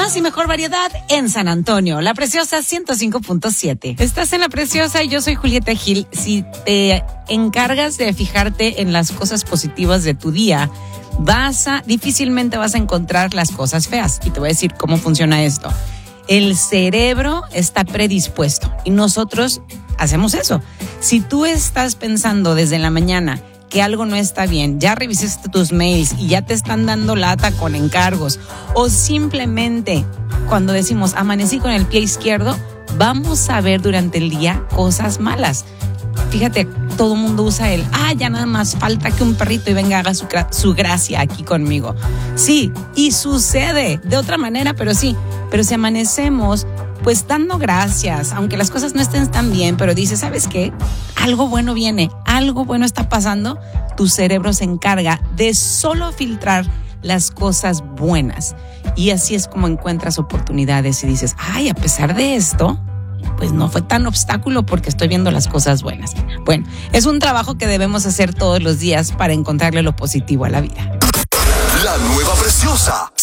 Más y mejor variedad en San Antonio, La Preciosa 105.7. Estás en La Preciosa y yo soy Julieta Gil. Si te encargas de fijarte en las cosas positivas de tu día, difícilmente vas a encontrar las cosas feas. Y te voy a decir cómo funciona esto. El cerebro está predispuesto y nosotros hacemos eso. Si tú estás pensando desde la mañana que algo no está bien, ya revisaste tus mails y ya te están dando lata con encargos, o simplemente cuando decimos amanecí con el pie izquierdo, vamos a ver durante el día cosas malas. Fíjate, todo el mundo usa ya nada más falta que un perrito y venga haga su gracia aquí conmigo. Sí, y sucede de otra manera, pero sí. Pero si amanecemos pues dando gracias, aunque las cosas no estén tan bien, pero dices, ¿sabes qué? Algo bueno viene, algo bueno está pasando, tu cerebro se encarga de solo filtrar las cosas buenas. Y así es como encuentras oportunidades y dices, a pesar de esto, pues no fue tan obstáculo porque estoy viendo las cosas buenas. Bueno, es un trabajo que debemos hacer todos los días para encontrarle lo positivo a la vida. La nueva Preciosa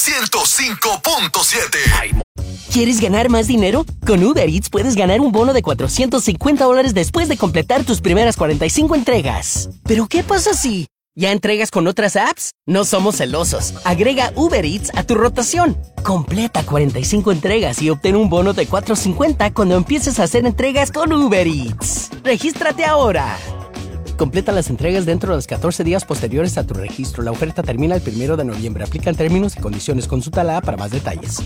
105.7. ¿Quieres ganar más dinero? Con Uber Eats puedes ganar un bono de $450 después de completar tus primeras 45 entregas. ¿Pero qué pasa si ya entregas con otras apps? No somos celosos. Agrega Uber Eats a tu rotación. Completa 45 entregas y obtén un bono de $450 cuando empieces a hacer entregas con Uber Eats. ¡Regístrate ahora! Completa las entregas dentro de los 14 días posteriores a tu registro. La oferta termina el 1 de noviembre. Aplican términos y condiciones. Consulta la app para más detalles.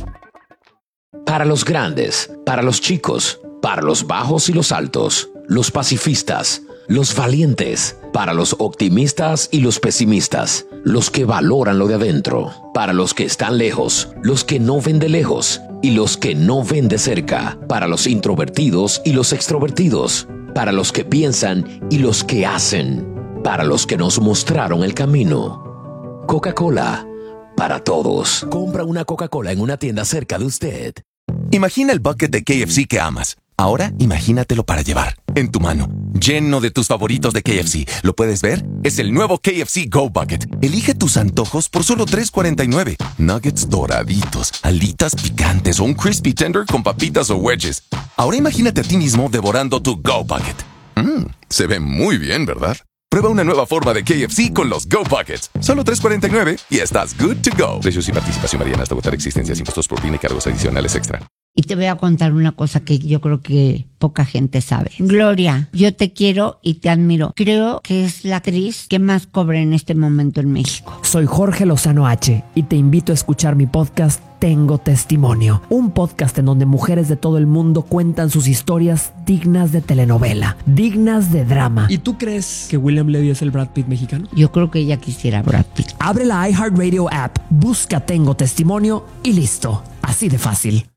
Para los grandes, para los chicos, para los bajos y los altos, los pacifistas, los valientes, para los optimistas y los pesimistas, los que valoran lo de adentro, para los que están lejos, los que no ven de lejos y los que no ven de cerca, para los introvertidos y los extrovertidos, para los que piensan y los que hacen, para los que nos mostraron el camino. Coca-Cola, para todos. Compra una Coca-Cola en una tienda cerca de usted. Imagina el bucket de KFC que amas. Ahora imagínatelo para llevar, en tu mano, lleno de tus favoritos de KFC. ¿Lo puedes ver? Es el nuevo KFC Go Bucket. Elige tus antojos por solo $3.49. Nuggets doraditos, alitas picantes o un crispy tender con papitas o wedges. Ahora imagínate a ti mismo devorando tu Go Bucket. Se ve muy bien, ¿verdad? Prueba una nueva forma de KFC con los Go Buckets. Solo $3.49 y estás good to go. Precios y participación varían hasta agotar existencias, impuestos por PIN y cargos adicionales extra. Y te voy a contar una cosa que yo creo que poca gente sabe. Gloria, yo te quiero y te admiro. Creo que es la actriz que más cobra en este momento en México. Soy Jorge Lozano H. y te invito a escuchar mi podcast Tengo Testimonio. Un podcast en donde mujeres de todo el mundo cuentan sus historias dignas de telenovela, dignas de drama. ¿Y tú crees que William Levy es el Brad Pitt mexicano? Yo creo que ella quisiera Brad Pitt. Abre la iHeartRadio app, busca Tengo Testimonio y listo. Así de fácil.